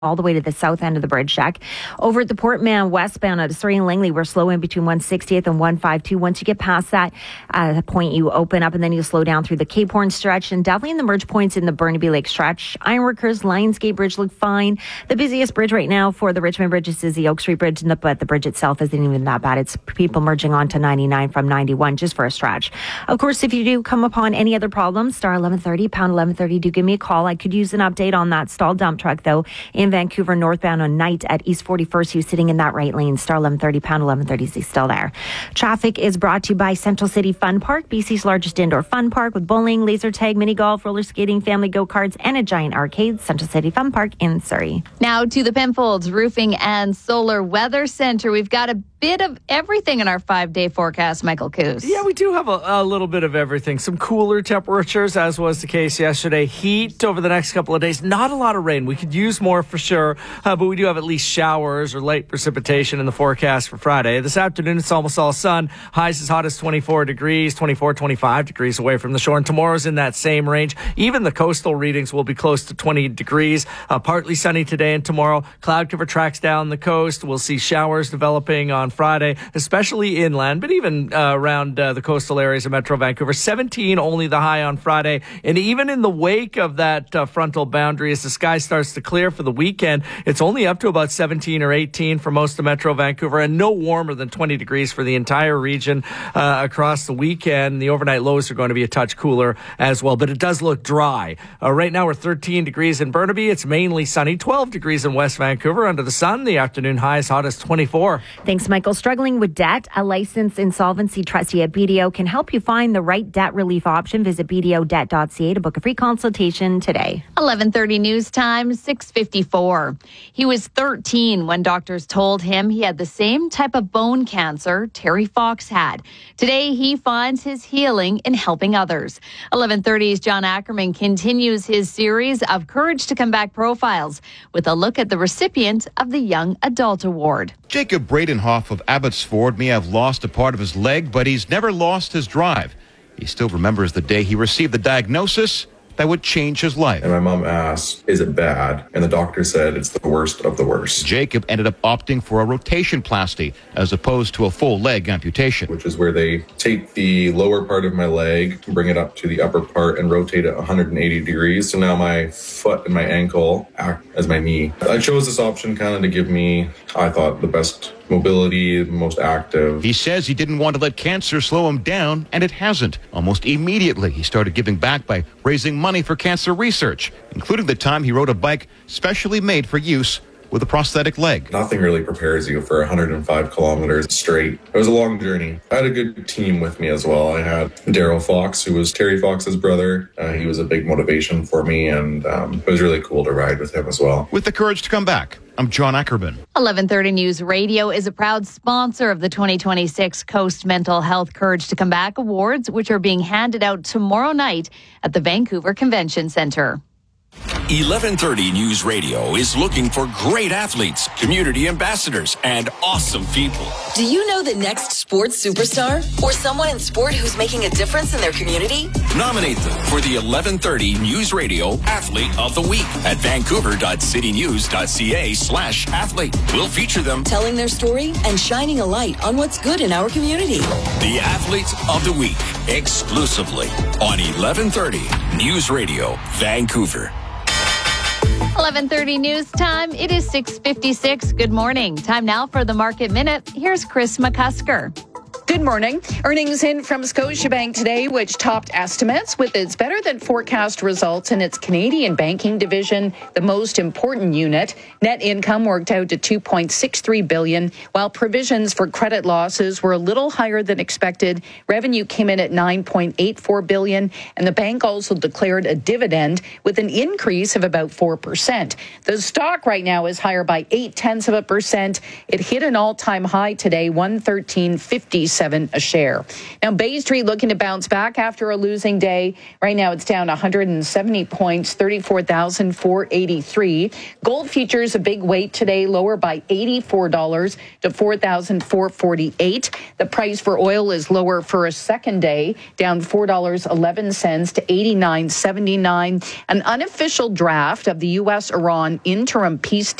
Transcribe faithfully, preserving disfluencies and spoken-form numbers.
all the way to the south end of the bridge deck. Over at the Portman westbound out of Surrey and Langley, we're slow in between one sixtieth and one fifty-two. Once you get past that uh, point, you open up and then you slow down through the Cape Horn stretch and definitely in the merge points in the Burnaby Lake stretch. Ironworkers, Lionsgate Bridge look fine. The busiest bridge right now for the Richmond bridges is the Oak Street Bridge, but the bridge itself isn't even that bad. It's people merging onto ninety-nine from ninety-one just for a stretch. Of course, if you do come upon any other problems, star eleven thirty, pound eleven thirty, do give me a call. I could use an update on that stalled dump truck, though, in Vancouver northbound on Knight at East forty-first. He was sitting in that right lane. Star eleven thirty, pound eleven thirty is still there. Traffic is brought to you by Central City Fun Park, B C's largest indoor fun park with bowling, laser tag, mini golf, roller skating, family go-karts, and a giant arcade. Central City Fun Park in Surrey. Now to the Penfolds Roofing and Solar Weather Center. We've got a bit of everything in our five-day forecast, Michael Coos. Yeah, we do have a, a little bit of everything. Some cooler temperatures, as was the case yesterday. Heat over the next couple of days. Not a lot of rain. We could use more for sure, uh, but we do have at least showers or light precipitation in the forecast for Friday. This afternoon, it's almost all sun. Highs as hot as twenty-four degrees, twenty-four, twenty-five degrees away from the shore. And tomorrow's in that same range. Even the coastal readings will be close to twenty degrees. Uh, partly sunny today and tomorrow. Cloud cover tracks down the coast. We'll see showers developing on Friday, especially inland, but even uh, around uh, the coastal areas of Metro Vancouver. seventeen only the high on Friday. And even in the wake of that uh, frontal boundary, as the sky starts to clear for the weekend, it's only up to about seventeen or eighteen for most of Metro Vancouver, and no warmer than twenty degrees for the entire region uh, across the weekend. The overnight lows are going to be a touch cooler as well, but it does look dry. Uh, right now we're thirteen degrees in Burnaby. It's mainly sunny. twelve degrees in West Vancouver under the sun. The afternoon high is hot as twenty-four. Thanks, Michael. Struggling with debt? A licensed insolvency trustee at B D O can help you find the right debt relief option. Visit b d o debt dot c a to book a free consultation today. eleven thirty news time, six fifty-four. He was thirteen when doctors told him he had the same type of bone cancer Terry Fox had. Today, he finds his healing in helping others. eleven thirty's John Ackerman continues his series of Courage to Come Back profiles with a look at the recipient of the Young Adult Award. Jacob Bradenhoff of Abbotsford may have lost a part of his leg, but he's never lost his drive. He still remembers the day he received the diagnosis that would change his life. And my mom asked, is it bad? And the doctor said it's the worst of the worst. Jacob ended up opting for a rotationplasty as opposed to a full leg amputation, which is where they take the lower part of my leg, bring it up to the upper part, and rotate it one hundred eighty degrees. So now my foot and my ankle act as my knee. I chose this option kind of to give me, I thought, the best mobility, the most active. He says he didn't want to let cancer slow him down, and it hasn't. Almost immediately, he started giving back by raising money for cancer research, including the time he rode a bike specially made for use with a prosthetic leg. Nothing really prepares you for one hundred five kilometers straight. It was a long journey. I had a good team with me as well. I had Daryl Fox, who was Terry Fox's brother. Uh, he was a big motivation for me, and um, it was really cool to ride with him as well. With the courage to come back, I'm John Ackerman. eleven thirty News Radio is a proud sponsor of the twenty twenty-six Coast Mental Health Courage to Come Back Awards, which are being handed out tomorrow night at the Vancouver Convention Centre. eleven thirty News Radio is looking for great athletes, community ambassadors, and awesome people. Do you know the next sports superstar or someone in sport who's making a difference in their community? Nominate them for the eleven thirty News Radio Athlete of the Week at vancouver.citynews.ca slash athlete. We'll feature them telling their story and shining a light on what's good in our community. The Athlete of the Week, exclusively on eleven thirty News Radio, Vancouver. eleven thirty news time. It is six fifty-six. Good morning. Time now for the Market Minute. Here's Chris McCusker. Good morning. Earnings in from Scotiabank today, which topped estimates with its better than forecast results in its Canadian banking division, the most important unit. Net income worked out to two point six three billion dollars, while provisions for credit losses were a little higher than expected. Revenue came in at nine point eight four billion dollars, and the bank also declared a dividend with an increase of about four percent. The stock right now is higher by eight tenths of a percent. It hit an all-time high today, one thirteen fifty. eighty-seven a share. Now, Bay Street looking to bounce back after a losing day. Right now, it's down one hundred seventy points, thirty-four thousand four hundred eighty-three. Gold futures a big weight today, lower by eighty-four dollars to four thousand four hundred forty-eight dollars. The price for oil is lower for a second day, down four dollars and eleven cents to eighty-nine seventy-nine. An unofficial draft of the U S Iran interim peace